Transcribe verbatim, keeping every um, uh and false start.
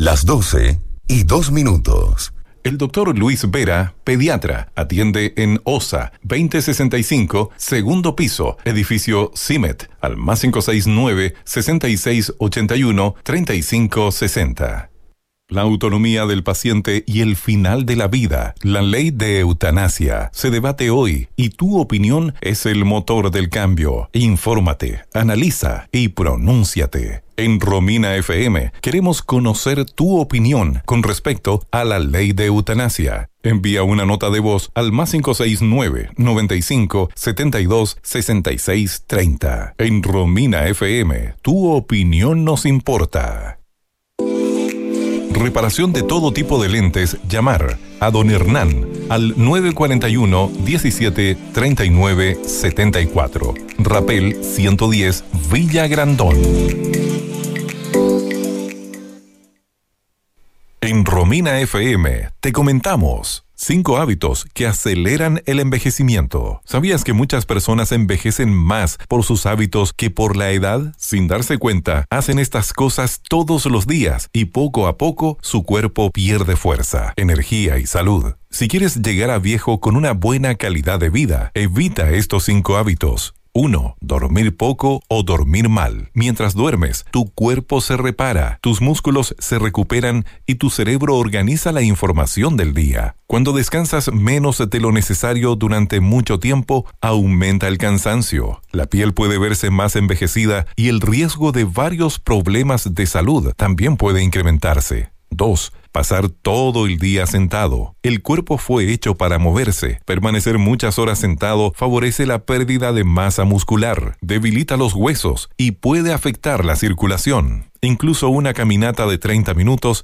Las doce y dos minutos. El doctor Luis Vera, pediatra, atiende en OSA veinte sesenta y cinco, segundo piso, edificio CIMET, al más cinco seis nueve, sesenta y seis ochenta y uno, treinta y cinco sesenta. La autonomía del paciente y el final de la vida, la ley de eutanasia, se debate hoy y tu opinión es el motor del cambio. Infórmate, analiza y pronúnciate. En Romina F M queremos conocer tu opinión con respecto a la ley de eutanasia. Envía una nota de voz al más cinco seis nueve, noventa y cinco, setenta y dos, sesenta y seis, treinta. En Romina F M, tu opinión nos importa. Reparación de todo tipo de lentes. Llamar a Don Hernán al nueve cuatro uno, diecisiete, treinta y nueve, setenta y cuatro. Rapel ciento diez, Villa Grandón. En Romina F M te comentamos cinco hábitos que aceleran el envejecimiento. ¿Sabías que muchas personas envejecen más por sus hábitos que por la edad? Sin darse cuenta, hacen estas cosas todos los días y poco a poco su cuerpo pierde fuerza, energía y salud. Si quieres llegar a viejo con una buena calidad de vida, evita estos cinco hábitos. uno. Dormir poco o dormir mal. Mientras duermes, tu cuerpo se repara, tus músculos se recuperan y tu cerebro organiza la información del día. Cuando descansas menos de lo necesario durante mucho tiempo, aumenta el cansancio. La piel puede verse más envejecida y el riesgo de varios problemas de salud también puede incrementarse. dos. Pasar todo el día sentado. El cuerpo fue hecho para moverse. Permanecer muchas horas sentado favorece la pérdida de masa muscular, debilita los huesos y puede afectar la circulación. Incluso una caminata de treinta minutos